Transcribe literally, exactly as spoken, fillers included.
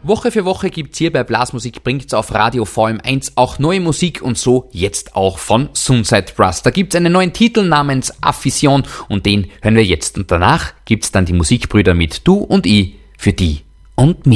Woche für Woche gibt's hier bei Blasmusik bringt's auf Radio V M eins auch neue Musik und so jetzt auch von Sunside Brass. Da gibt's einen neuen Titel namens Affision und den hören wir jetzt. Und danach gibt's dann die Musikbrüder mit Du und Ich für die und mich.